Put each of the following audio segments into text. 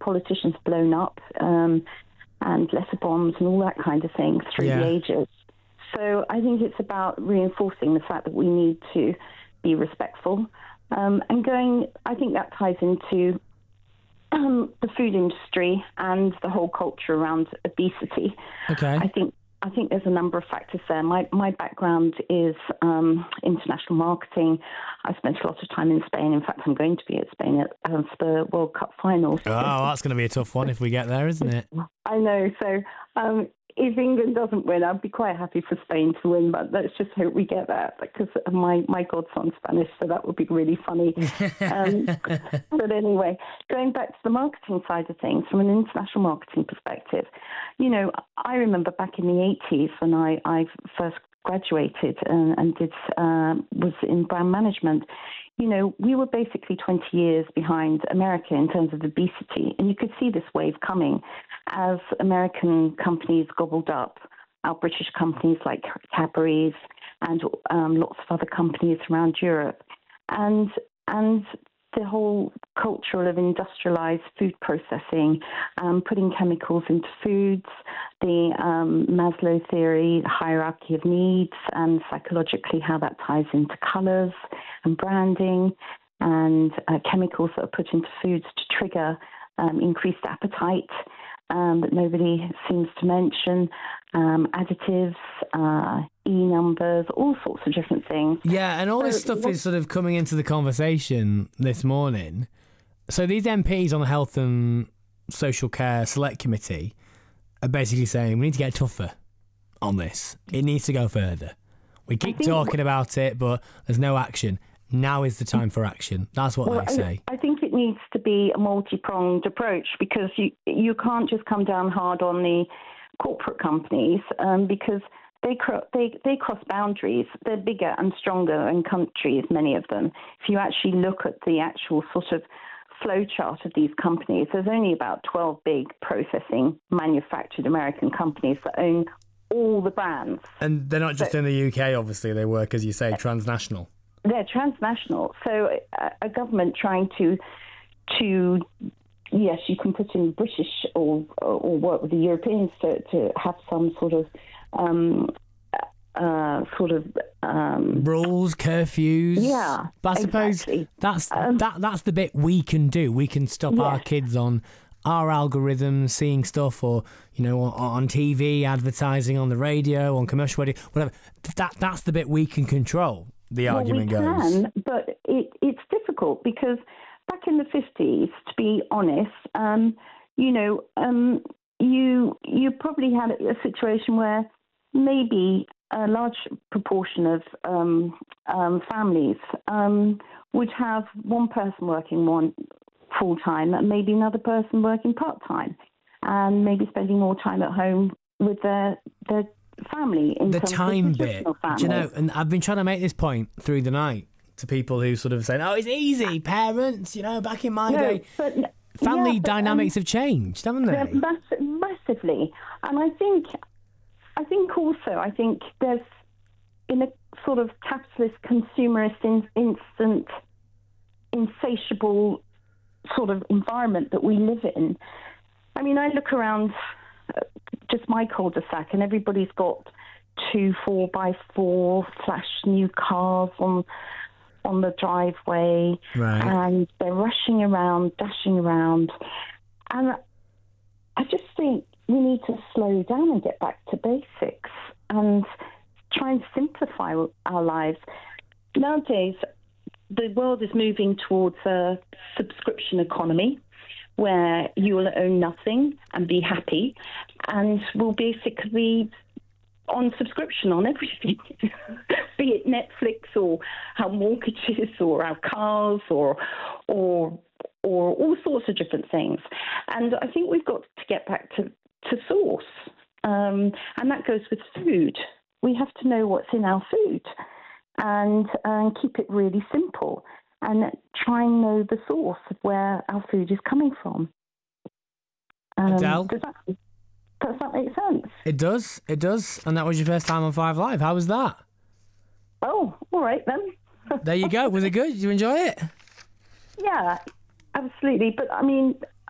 politicians blown up, and letter bombs and all that kind of thing through the ages. So I think it's about reinforcing the fact that we need to be respectful. I think that ties into the food industry and the whole culture around obesity. Okay. I think there's a number of factors there. My background is international marketing. I spent a lot of time in Spain. In fact, I'm going to be at Spain for the World Cup finals. Oh, that's going to be a tough one if we get there, isn't it? I know. So if England doesn't win, I'd be quite happy for Spain to win, but let's just hope we get that, because my godson's Spanish, so that would be really funny. But anyway, going back to the marketing side of things, from an international marketing perspective, I remember back in the 80s when I first graduated and was in brand management. We were basically 20 years behind America in terms of obesity, and you could see this wave coming as American companies gobbled up our British companies like Cadbury's and lots of other companies around Europe, and the whole culture of industrialized food processing, putting chemicals into foods, the Maslow theory, hierarchy of needs, and psychologically how that ties into colors and branding, and chemicals that are put into foods to trigger increased appetite, that nobody seems to mention, additives, numbers, all sorts of different things. Yeah, and all this stuff is sort of coming into the conversation this morning. So these MPs on the Health and Social Care Select Committee are basically saying we need to get tougher on this. It needs to go further. We keep talking about it, but there's no action. Now is the time for action. That's what they say. I think it needs to be a multi-pronged approach, because you can't just come down hard on the corporate companies, because they cross boundaries. They're bigger and stronger in countries, many of them. If you actually look at the actual sort of flow chart of these companies, there's only about 12 big processing manufactured American companies that own all the brands. And they're not just in the UK, obviously. They work, as you say, transnational. They're transnational. So a government trying to yes, you can put in British or work with the Europeans to have some sort of rules, curfews. Yeah, but I suppose exactly. that's the bit we can do. We can stop our kids on our algorithms, seeing stuff, or on TV, advertising on the radio, on commercial radio, whatever. That's the bit we can control. The argument goes. We can, but it's difficult, because back in the 50s, to be honest, you probably had a situation where maybe a large proportion of families would have one person working full-time and maybe another person working part-time, and maybe spending more time at home with their family. In the time bit, family. And I've been trying to make this point through the night to people who sort of say, "Oh, it's easy, parents." Back in my day, family dynamics have changed, haven't they? Massively, and I think there's, in a sort of capitalist, consumerist, instant, insatiable sort of environment that we live in. I mean, I look around just my cul-de-sac, and everybody's got 2 4x4 flash new cars on the driveway, right, and they're rushing around, dashing around, and I just think we need to slow down and get back to basics and try and simplify our lives. Nowadays, the world is moving towards a subscription economy, where you will own nothing and be happy, and will basically on subscription on everything, be it Netflix or our mortgages or our cars or all sorts of different things. And I think we've got to get back to source, and that goes with food. We have to know what's in our food and keep it really simple, and try and know the source of where our food is coming from. Adele? Does that make sense? It does. And that was your first time on 5 Live. How was that? Oh, all right then. There you go. Was it good? Did you enjoy it? Yeah, absolutely. But I mean,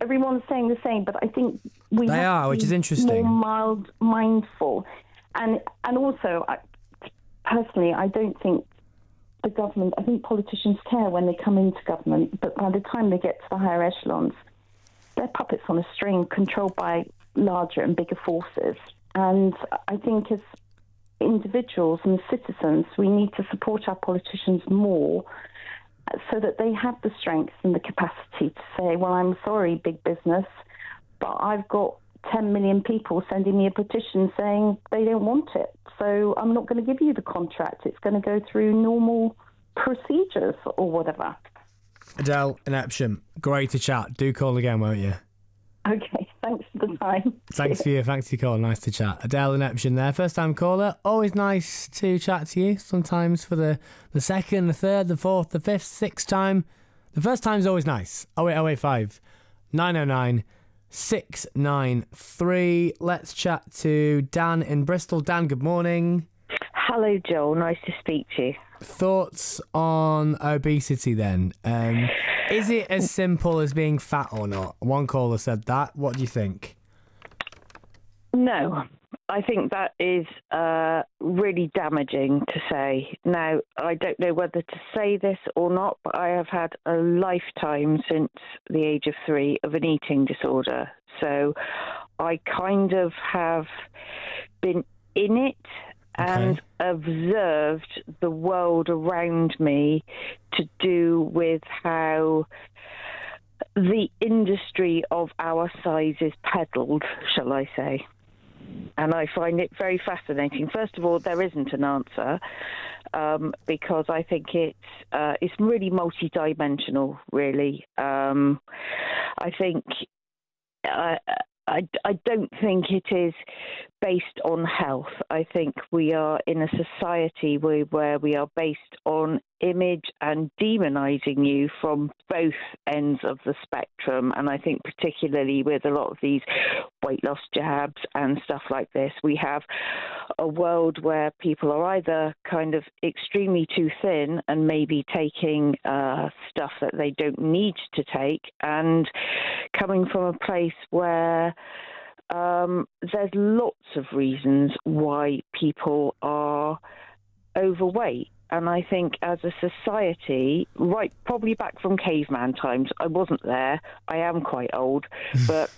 everyone's saying the same, but I think we They have are, to which be is interesting. more mindful. And also, personally, I don't think the government, I think politicians care when they come into government, but by the time they get to the higher echelons, they're puppets on a string controlled by larger and bigger forces. And I think as individuals and citizens, we need to support our politicians more so that they have the strength and the capacity to say, well, I'm sorry, big business, but I've got 10 million people sending me a petition saying they don't want it. So I'm not going to give you the contract. It's going to go through normal procedures or whatever. Adele in Epsom, great to chat. Do call again, won't you? Okay, thanks for the time. Thanks for your call. Nice to chat. Adele in Epsom there, first time caller. Always nice to chat to you. Sometimes for the second, the third, the fourth, the fifth, sixth time. The first time's always nice. 08085 909 693. Let's chat to Dan in Bristol. Dan, good morning. Hello, Joel. Nice to speak to you. Thoughts on obesity then? Is it as simple as being fat or not? One caller said that. What do you think? No, I think that is really damaging to say. Now, I don't know whether to say this or not, but I have had a lifetime since the age of 3 of an eating disorder. So I kind of have been in it and observed the world around me to do with how the industry of our size is peddled, shall I say. And I find it very fascinating. First of all, there isn't an answer because I think it's really multidimensional, really. I think... I don't think it is based on health. I think we are in a society where we are based on image and demonizing you from both ends of the spectrum. And I think particularly with a lot of these weight loss jabs and stuff like this, we have a world where people are either kind of extremely too thin and maybe taking stuff that they don't need to take, and coming from a place where there's lots of reasons why people are overweight. And I think as a society, right, probably back from caveman times, I wasn't there, I am quite old, but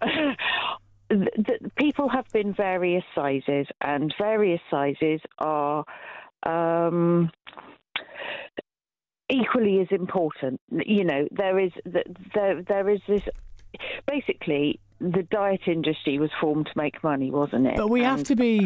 people have been various sizes, and various sizes are equally as important. You know, there is this, basically, the diet industry was formed to make money, wasn't it? But we have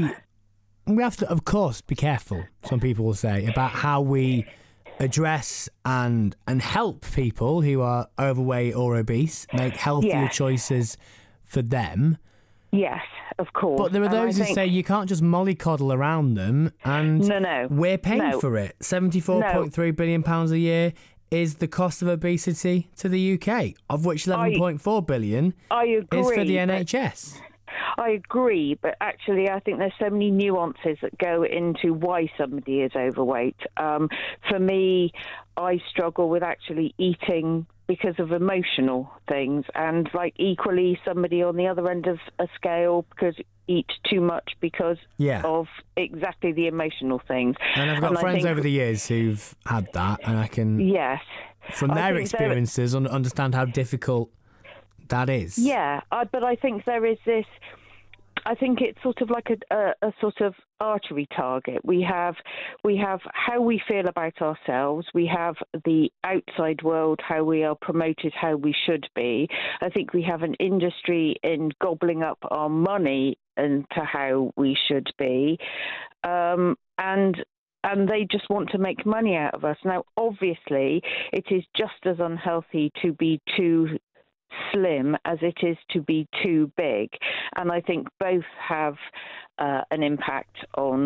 to, of course, be careful, some people will say, about how we address and help people who are overweight or obese make healthier choices for them. Yes, of course. But there are those who say you can't just mollycoddle around them, and we're paying for it. £74.3 billion a year is the cost of obesity to the UK, of which 11.4 billion is for the NHS. I agree, but actually I think there's so many nuances that go into why somebody is overweight. For me, I struggle with actually eating because of emotional things, and like equally somebody on the other end of a scale because eats too much because of exactly the emotional things. And I've got friends over the years who've had that, and I can, from their experiences, understand how difficult that is. Yeah, but I think there is this, I think it's sort of like a sort of archery target. We have how we feel about ourselves. We have the outside world, how we are promoted, how we should be. I think we have an industry in gobbling up our money into how we should be. And they just want to make money out of us. Now, obviously, it is just as unhealthy to be too slim as it is to be too big, and I think both have an impact on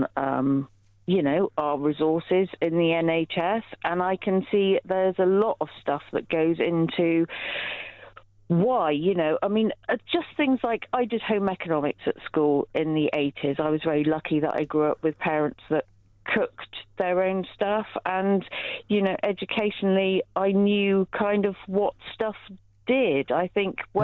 our resources in the NHS, and I can see there's a lot of stuff that goes into why, I mean, just things like I did home economics at school in the 80s. I was very lucky that I grew up with parents that cooked their own stuff, and educationally I knew kind of what stuff did. I think